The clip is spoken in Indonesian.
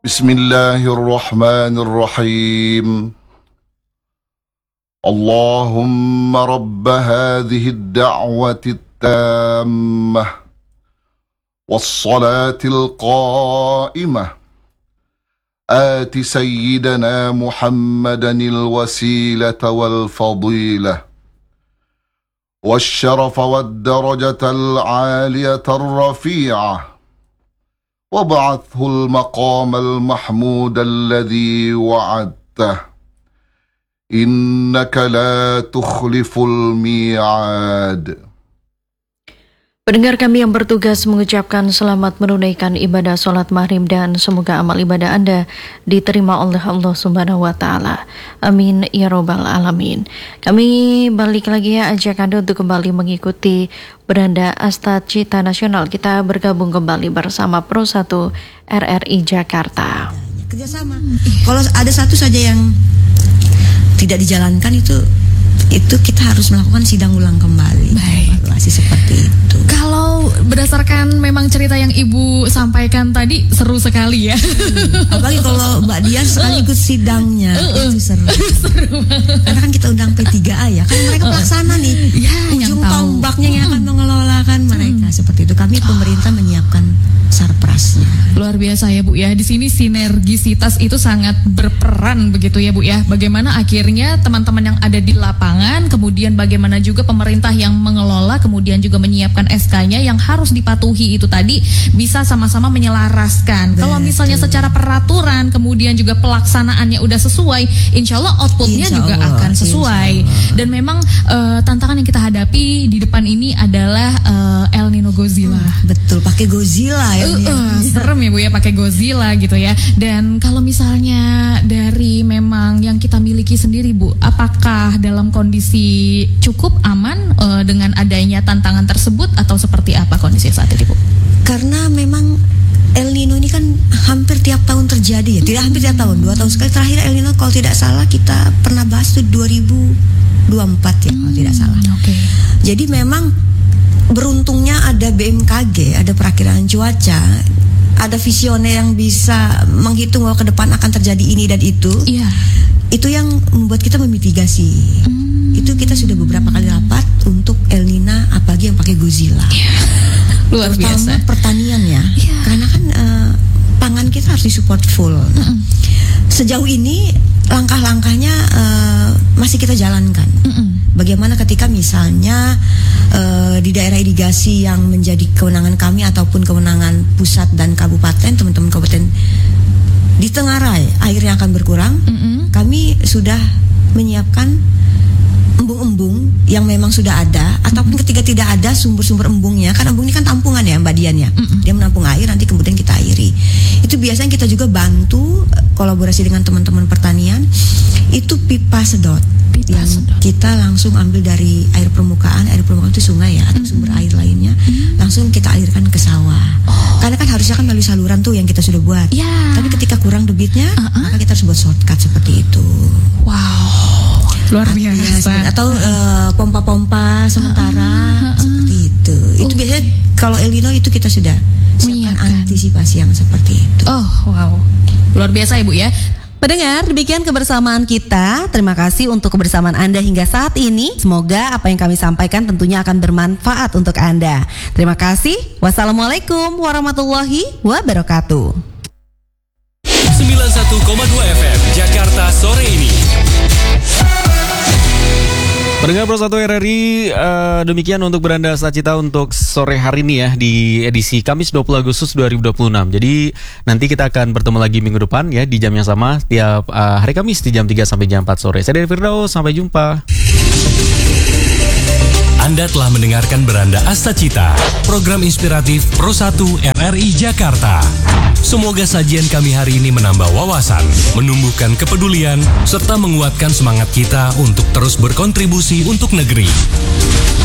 بسم الله الرحمن الرحيم اللهم رب هذه الدعوة التامة والصلاة القائمة آت سيدنا محمدا الوسيلة والفضيلة والشرف والدرجة العالية الرفيعة وابعثه المقام المحمود الذي وعدته إنك لا تخلف الميعاد. Pendengar kami yang bertugas mengucapkan selamat menunaikan ibadah sholat maghrib dan semoga amal ibadah Anda diterima oleh Allah Subhanahu wa Ta'ala. Amin ya Rabbal Alamin. Kami balik lagi ajak Anda untuk kembali mengikuti Beranda Asta Cita Nasional. Kita bergabung kembali bersama Pro 1 RRI Jakarta. Kerjasama. Kalau ada satu saja yang tidak dijalankan itu kita harus melakukan sidang ulang kembali. Baik. Evaluasi seperti itu. Kalau berdasarkan memang cerita yang Ibu sampaikan tadi seru sekali ya. Apalagi kalau Mbak Dian sekali ikut sidangnya itu seru. Karena kan kita undang P3A ya, kan mereka pelaksana nih. Ya, ujung yang tahu. tombaknya yang akan mengelola kan mereka seperti itu. Kami pemerintah menyiapkan sarprasnya. Luar biasa ya Bu ya. Di sini sinergisitas itu sangat berperan begitu ya Bu ya. Bagaimana akhirnya teman-teman yang ada di lapangan, kemudian bagaimana juga pemerintah yang mengelola, kemudian juga menyiapkan SK-nya yang harus dipatuhi itu tadi bisa sama-sama menyelaraskan. Kalau misalnya secara peraturan kemudian juga pelaksanaannya udah sesuai, insya Allah outputnya juga akan sesuai. Dan memang tantangan yang kita hadapi di depan ini adalah El Nino Godzilla. Betul, pakai Godzilla ya. Serem ya Bu ya pakai Godzilla gitu ya. Dan kalau misalnya dari memang yang kita miliki sendiri Bu, apakah dalam kondisi cukup aman dengan adanya tantangan tersebut atau seperti apa kondisi saat ini Bu? Karena memang El Nino ini kan hampir tiap tahun terjadi ya. Tidak hampir tiap tahun, 2 tahun sekali. Terakhir El Nino kalau tidak salah kita pernah bahas itu 2024 ya kalau tidak salah. Oke. Jadi memang beruntungnya ada BMKG, ada perakiraan cuaca, ada visioner yang bisa menghitung bahwa ke depan akan terjadi ini dan itu. Iya. Itu yang membuat kita memitigasi. Itu kita sudah beberapa kali rapat untuk El Nino, apalagi yang pakai Godzilla. Luar biasa. Terutama pertanian ya. Karena kan pangan kita harus disupport full. Sejauh ini langkah-langkahnya masih kita jalankan. Bagaimana ketika misalnya di daerah irigasi yang menjadi kewenangan kami ataupun kewenangan pusat dan kabupaten, teman-teman kabupaten di Tenggarai air yang akan berkurang, kami sudah menyiapkan embung-embung yang memang sudah ada, ataupun ketika tidak ada sumber-sumber embungnya, kan embung ini kan tampungan ya Mbak Dian ya, dia menampung air nanti kemudian kita airi. Itu biasanya kita juga bantu kolaborasi dengan teman-teman pertanian, itu pipa sedot yang kita langsung ambil dari air permukaan itu sungai ya atau sumber air lainnya, langsung kita alirkan ke sawah. Karena kan harusnya kan melalui saluran tuh yang kita sudah buat. Tapi ketika kurang debitnya, maka kita harus buat shortcut seperti itu. Wow, luar biasa. Atau pompa-pompa sementara seperti itu. Itu biasanya kalau El Nino itu kita sudah siapkan antisipasi yang seperti itu. Oh, wow. Luar biasa Ibu ya. Pendengar, demikian kebersamaan kita. Terima kasih untuk kebersamaan Anda hingga saat ini. Semoga apa yang kami sampaikan tentunya akan bermanfaat untuk Anda. Terima kasih. Wassalamualaikum warahmatullahi wabarakatuh. 91,2 FM Jakarta sore ini. Pendengar Pro 1 RRI, demikian untuk Beranda Asta Cita untuk sore hari ini ya di edisi Kamis 20 Agustus 2026. Jadi nanti kita akan bertemu lagi minggu depan ya di jam yang sama tiap hari Kamis di jam 3 sampai jam 4 sore. Saya dari Firdaus, sampai jumpa. Anda telah mendengarkan Beranda Asta Cita, program inspiratif Pro 1 RRI Jakarta. Semoga sajian kami hari ini menambah wawasan, menumbuhkan kepedulian, serta menguatkan semangat kita untuk terus berkontribusi untuk negeri.